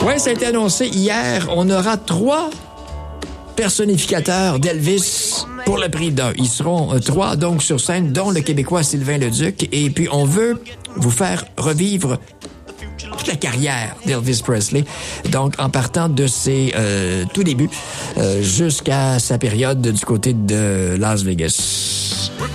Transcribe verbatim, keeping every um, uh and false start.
Ouais, ça a été annoncé hier. On aura trois personnificateurs d'Elvis pour le prix d'un. Ils seront euh, trois, donc, sur scène, dont le Québécois Sylvain Leduc. Et puis, on veut vous faire revivre toute la carrière d'Elvis Presley, donc en partant de ses euh, tout débuts euh, jusqu'à sa période du côté de Las Vegas.